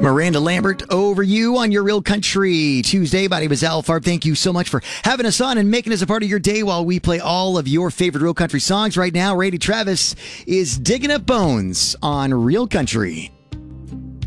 Miranda Lambert, over you on your Real Country Tuesday. My name is Al Farb. Thank you so much for having us on and making us a part of your day while we play all of your favorite Real Country songs. Right now, Randy Travis is digging up bones on Real Country.